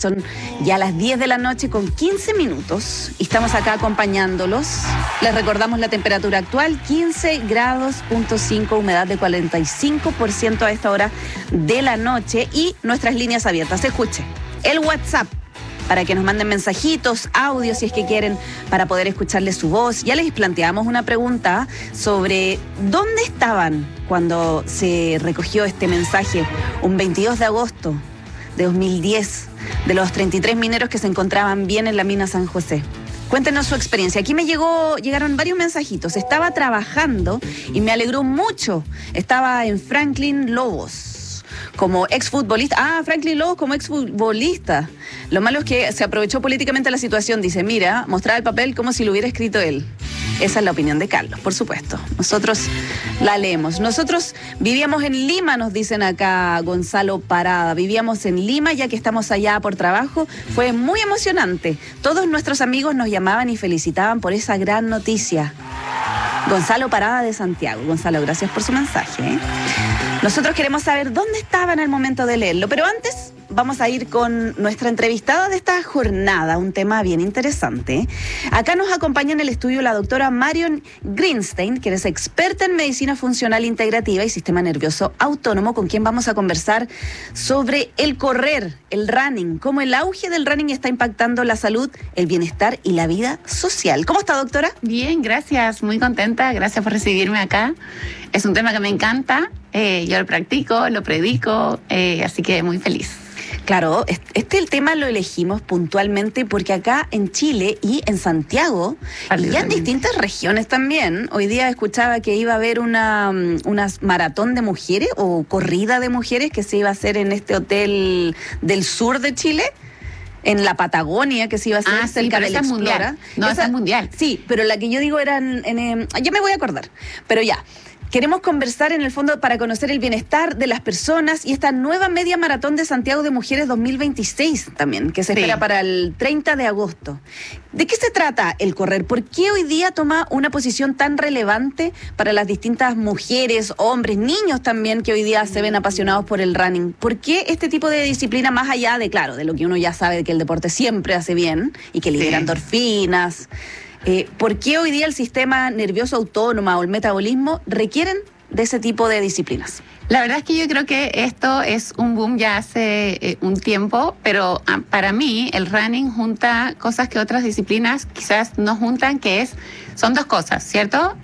Son ya las 10 de la noche con 15 minutos y estamos acá acompañándolos. Les recordamos la temperatura actual, 15 grados, .5, humedad de 45% a esta hora de la noche y nuestras líneas abiertas. Escuche, el WhatsApp, para que nos manden mensajitos, audios, si es que quieren, para poder escucharle su voz. Ya les planteamos una pregunta sobre dónde estaban cuando se recogió este mensaje, un 22 de agosto de 2010, de los 33 mineros que se encontraban bien en la mina San José. Cuéntenos su experiencia. Aquí llegaron varios mensajitos. Estaba trabajando y me alegró mucho. Estaba en Franklin Lobos como exfutbolista. Franklin Lobos como exfutbolista. Lo malo es que se aprovechó políticamente la situación. Dice, mira, mostraba el papel como si lo hubiera escrito él. Esa es la opinión de Carlos, por supuesto. Nosotros la leemos. Nosotros vivíamos en Lima, nos dicen acá Gonzalo Parada. Vivíamos en Lima ya que estamos allá por trabajo. Fue muy emocionante. Todos nuestros amigos nos llamaban y felicitaban por esa gran noticia. Gonzalo Parada de Santiago. Gonzalo, gracias por su mensaje. Nosotros queremos saber dónde estaba en el momento de leerlo, pero antes vamos a ir con nuestra entrevistada de esta jornada, un tema bien interesante. Acá nos acompaña en el estudio la doctora Marion Greenstein, que es experta en medicina funcional integrativa y sistema nervioso autónomo, con quien vamos a conversar sobre el correr, el running, cómo el auge del running está impactando la salud, el bienestar y la vida social. ¿Cómo está, doctora? Bien, gracias, muy contenta, gracias por recibirme acá. Es un tema que me encanta, yo lo practico, lo predico, así que muy feliz. Claro, el tema lo elegimos puntualmente porque acá en Chile y en Santiago, y ya en distintas regiones también, hoy día escuchaba que iba a haber una maratón de mujeres o corrida de mujeres que se iba a hacer en este hotel del sur de Chile, en la Patagonia, que se iba a hacer cerca de la Explora. No, esa es mundial. Sí, pero la que yo digo era ya me voy a acordar, pero ya. Queremos conversar en el fondo para conocer el bienestar de las personas y esta nueva media maratón de Santiago de Mujeres 2026 también, que se espera para el 30 de agosto. ¿De qué se trata el correr? ¿Por qué hoy día toma una posición tan relevante para las distintas mujeres, hombres, niños también que hoy día se ven apasionados por el running? ¿Por qué este tipo de disciplina, más allá de, claro, de lo que uno ya sabe de que el deporte siempre hace bien y que libera endorfinas? ¿Por qué hoy día el sistema nervioso autónomo o el metabolismo requieren de ese tipo de disciplinas? La verdad es que yo creo que esto es un boom ya hace un tiempo, pero para mí el running junta cosas que otras disciplinas quizás no juntan, son dos cosas, ¿cierto?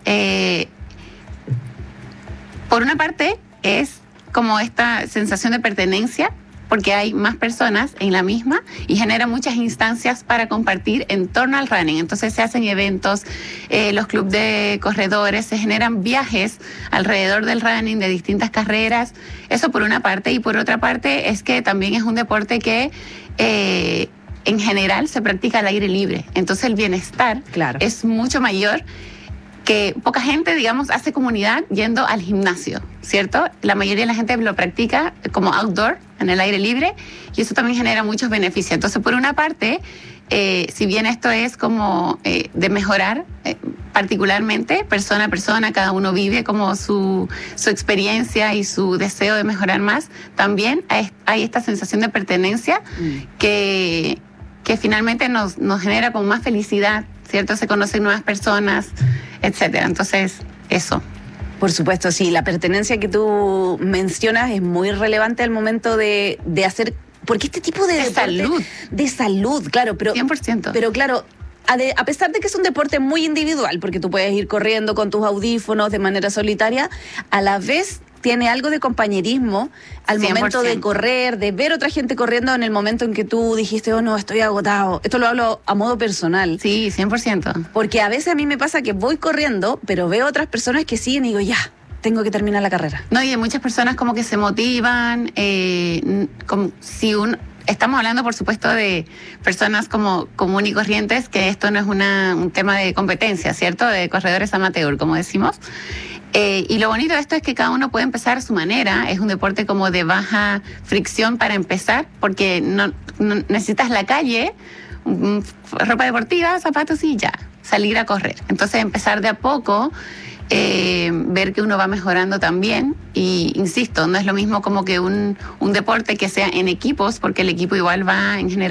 Por una parte es como esta sensación de pertenencia, porque hay más personas en la misma y genera muchas instancias para compartir en torno al running. Entonces se hacen eventos, los clubes de corredores, se generan viajes alrededor del running de distintas carreras. Eso por una parte. Y por otra parte es que también es un deporte que en general se practica al aire libre. Entonces el bienestar es mucho mayor, que poca gente, digamos, hace comunidad yendo al gimnasio, ¿cierto? La mayoría de la gente lo practica como outdoor, en el aire libre, y eso también genera muchos beneficios. Entonces, por una parte, si bien esto es como de mejorar, particularmente, persona a persona, cada uno vive como su experiencia y su deseo de mejorar más, también hay esta sensación de pertenencia que finalmente nos genera como más felicidad, ¿cierto? Se conocen nuevas personas, etcétera. Entonces, eso. Por supuesto, sí. La pertenencia que tú mencionas es muy relevante al momento de hacer... Porque este tipo de deporte, salud. De salud, claro. Pero, 100%. Pero claro, a pesar de que es un deporte muy individual, porque tú puedes ir corriendo con tus audífonos de manera solitaria, a la vez tiene algo de compañerismo al 100%. Momento de correr, de ver otra gente corriendo en el momento en que tú dijiste, oh no, estoy agotado. Esto lo hablo a modo personal. Sí, 100%. Porque a veces a mí me pasa que voy corriendo, pero veo otras personas que siguen y digo, ya, tengo que terminar la carrera. No, y hay muchas personas como que se motivan, como si estamos hablando, por supuesto, de personas como común y corrientes, que esto no es un tema de competencia, ¿cierto? De corredores amateur, como decimos. Y lo bonito de esto es que cada uno puede empezar a su manera. Es un deporte como de baja fricción para empezar, porque no necesitas la calle, ropa deportiva, zapatos y ya, salir a correr. Entonces empezar de a poco, ver que uno va mejorando también. Y insisto, no es lo mismo como que un deporte que sea en equipos, porque el equipo igual va en general